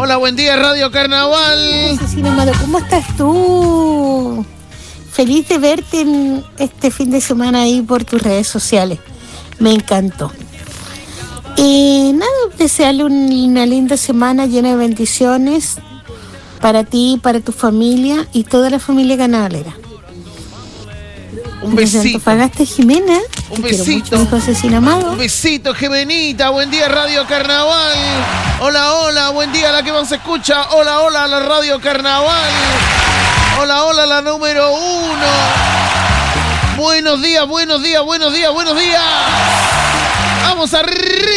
Hola, buen día, Radio Carnaval. Asesino amado, ¿cómo estás tú? Feliz de verte en este fin de semana ahí por tus redes sociales. Me encantó. Nada, desearle una linda semana llena de bendiciones para ti, para tu familia y toda la familia carnavalera. Un besito. Pagaste, Jimena. Un besito. Mucho, asesino amado. Un besito, Jimenita. Buen día, Radio Carnaval. Hola, hola. Buen día, la que más se escucha. Hola, hola, la Radio Carnaval. Hola, hola, la número 1. Buenos días, buenos días, buenos días, buenos días. Vamos arriba.